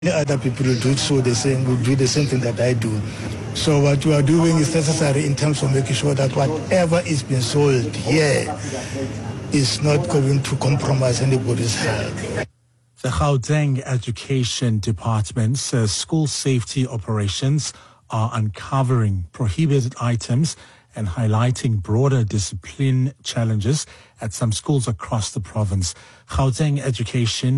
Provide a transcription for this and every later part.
Other people will do the same thing that I do. So what we are doing is necessary in terms of making sure that whatever is being sold here is not going to compromise anybody's health. The Gauteng Education Department says school safety operations are uncovering prohibited items and highlighting broader discipline challenges at some schools across the province. Gauteng Education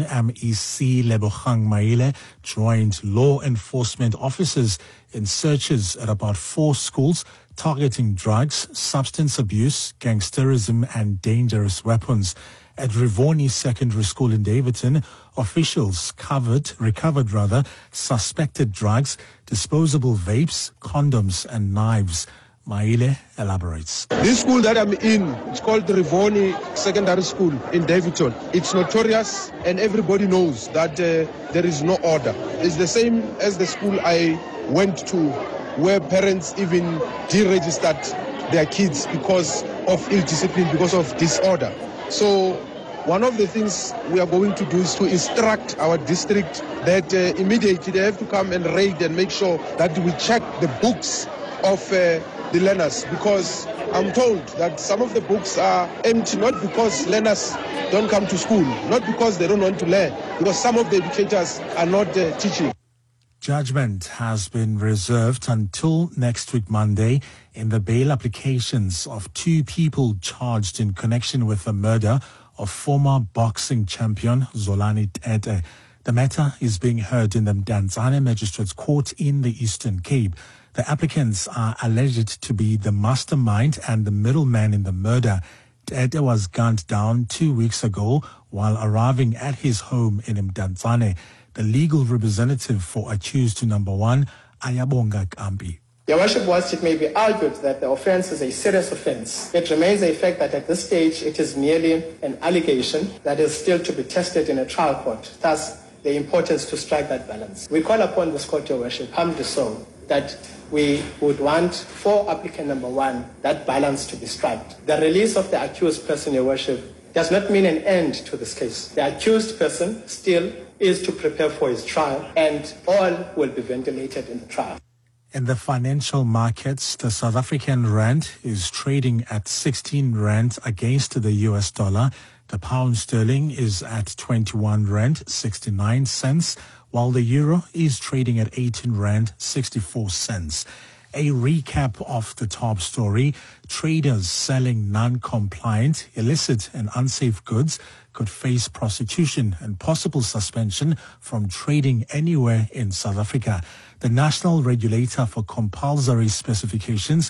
MEC Lebogang Maile joined law enforcement officers in searches at about 4 schools targeting drugs, substance abuse, gangsterism and dangerous weapons. At Rivoni Secondary School in Davidson, officials recovered suspected drugs, disposable vapes, condoms and knives. Maile elaborates. This school that I'm in, it's called the Rivoni Secondary School in Davidson. It's notorious and everybody knows that there is no order. It's the same as the school I went to where parents even deregistered their kids because of ill discipline, because of disorder. So one of the things we are going to do is to instruct our district that immediately they have to come and raid and make sure that we check the books of the learners, because I'm told that some of the books are empty, not because learners don't come to school, not because they don't want to learn, because some of the educators are not teaching. Judgment has been reserved until next week Monday in the bail applications of 2 people charged in connection with the murder of former boxing champion Zolani Tete. The matter is being heard in the Mdantsane Magistrates Court in the Eastern Cape. The applicants are alleged to be the mastermind and the middleman in the murder. Tete was gunned down 2 weeks ago while arriving at his home in Mdantsane. The legal representative for accused number 1, Ayabonga Kampi. Your Worship, whilst it may be argued that the offence is a serious offence, it remains a fact that at this stage it is merely an allegation that is still to be tested in a trial court. Thus, the importance to strike that balance. We call upon this court, Your Worship, humbly so, that we would want for applicant number 1 that balance to be struck. The release of the accused person, Your Worship, does not mean an end to this case. The accused person still is to prepare for his trial, and all will be ventilated in the trial. In the financial markets, the South African rand is trading at 16 rand against the US dollar. The pound sterling is at 21 rand 69 cents, while the euro is trading at 18 rand 64 cents. A recap of the top story: traders selling non-compliant, illicit and unsafe goods could face prosecution and possible suspension from trading anywhere in South Africa. The National Regulator for Compulsory Specifications,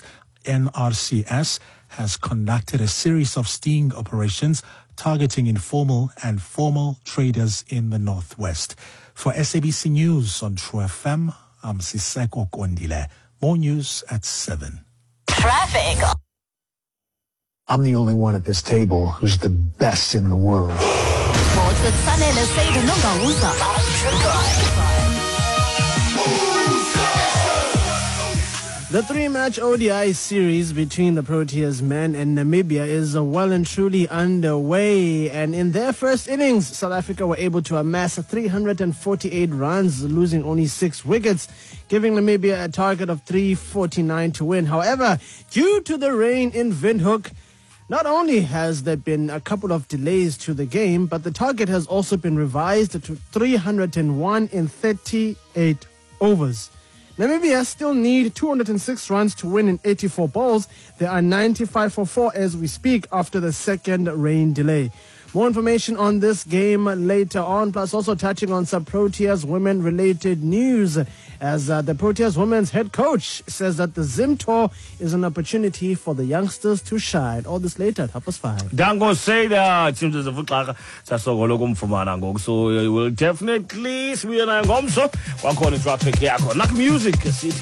NRCS, has conducted a series of sting operations targeting informal and formal traders in the Northwest. For SABC News on True FM, I'm Siseko Kondile. More news at 7. Traffic. I'm the only one at this table who's the best in the world. The 3-match ODI series between the Proteas men and Namibia is well and truly underway. And in their first innings, South Africa were able to amass 348 runs, losing only 6 wickets, giving Namibia a target of 349 to win. However, due to the rain in Windhoek, not only has there been a couple of delays to the game, but the target has also been revised to 301 in 38 overs. Namibia still need 206 runs to win in 84 balls. They are 95 for 4 as we speak after the second rain delay. More information on this game later on, plus also touching on some Proteas women-related news, as the Proteas women's head coach says that the Zim Tour is an opportunity for the youngsters to shine. All this later at 5:30. Dango say that seems as if so we'll definitely see you ngomso wakhona traffic yakho nak music city.